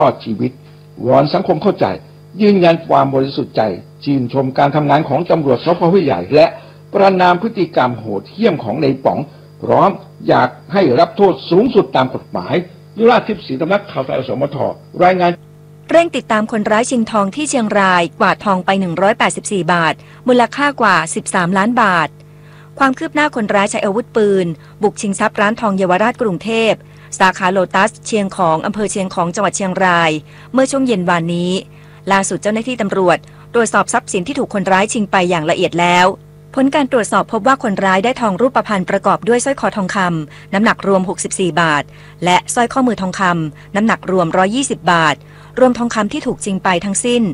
รอดชีวิตวอนสังคมเข้าใจยืนยันความบริสุทธิ์ใจชื่นชมการทำงานของตำรวจสพ.ห้วยใหญ่และประณามพฤติกรรมโหดเหี้ยมของนายป๋องพร้อมอยากให้รับโทษสูงสุดตามกฎหมายยุราทิพย์ศรีตำนักข่าวไทยอสมทรายงานเร่งติดตามคนร้ายชิงทองที่เชียงรายกวาดทองไป184 บาทมูลค่ากว่า13 ล้านบาทความคืบหน้าคนร้ายใช้อาวุธปืนบุกชิงทรัพย์ร้านทองเยาวราชกรุงเทพสาขาโลตัสเชียงของอำเภอเชียงของจังหวัดเชียงรายเมื่อช่วงเย็นวานนี้ล่าสุดเจ้าหน้าที่ตำรวจตรวจสอบทรัพย์สินที่ถูกคนร้ายชิงไปอย่างละเอียดแล้วผลการตรวจสอบพบว่าคนร้ายได้ทองรูปพรรณประกอบด้วยสร้อยคอทองคำน้ำหนักรวม64 บาทและสร้อยข้อมือทองคำน้ำหนักรวม120 บาทรวมทองคำที่ถูกชิงไปทั้งสิ้น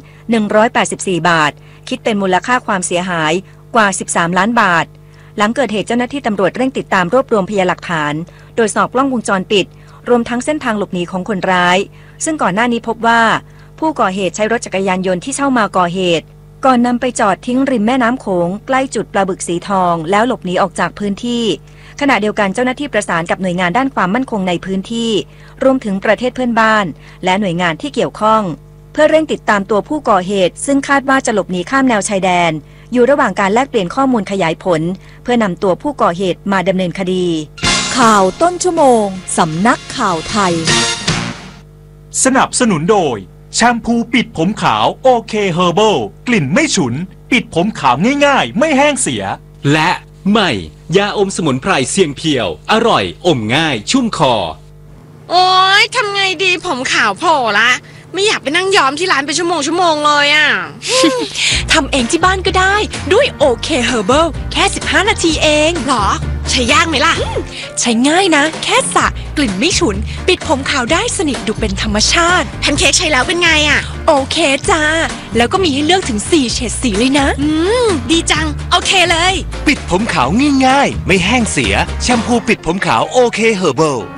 184 บาทคิดเป็นมูลค่าความเสียหายกว่า13 ล้านบาทหลังเกิดเหตุเจ้าหน้าที่ตำรวจเร่งติดตามรวบรวมพยานหลักฐานตรวจสอบกล้องวงจรปิดรวมทั้งเส้นทางหลบหนีของคนร้ายซึ่งก่อนหน้านี้พบว่าผู้ก่อเหตุใช้รถจักรยานยนต์ที่เช่ามาก่อเหตุก่อนนำไปจอดทิ้งริมแม่น้ำโขงใกล้จุดปลาบึกสีทองแล้วหลบหนีออกจากพื้นที่ขณะเดียวกันเจ้าหน้าที่ประสานกับหน่วยงานด้านความมั่นคงในพื้นที่รวมถึงประเทศเพื่อนบ้านและหน่วยงานที่เกี่ยวข้องเพื่อเร่งติดตามตัวผู้ก่อเหตุซึ่งคาดว่าจะหลบหนีข้ามแนวชายแดนอยู่ระหว่างการแลกเปลี่ยนข้อมูลขยายผลเพื่อนำตัวผู้ก่อเหตุมาดำเนินคดีข่าวต้นชั่วโมงสำนักข่าวไทยสนับสนุนโดยแชมพูปิดผมขาวโอเคเฮอร์เบิลกลิ่นไม่ฉุนปิดผมขาวง่ายๆไม่แห้งเสียและใหม่ยาอมสมุนไพรเสียงเพียวอร่อยอมง่ายชุ่มคอโอ๊ยทำไงดีผมขาวโผล่ละไม่อยากไปนั่งย้อมที่ร้านเป็นชั่วโมงเลยอ่ะทำเองที่บ้านก็ได้ด้วยโอเคเฮอร์เบิลแค่15 นาทีเองหรอใช้ยากไหมล่ะใช้ง่ายนะแค่สระกลิ่นไม่ฉุนปิดผมขาวได้สนิทดูเป็นธรรมชาติแพนเค้กใช้แล้วเป็นไงอ่ะโอเคจ้าแล้วก็มีให้เลือกถึง4เฉดสีเลยนะดีจังโอเคเลยปิดผมขาวง่ายๆไม่แห้งเสียแชมพูปิดผมขาวโอเคเฮอร์เบิล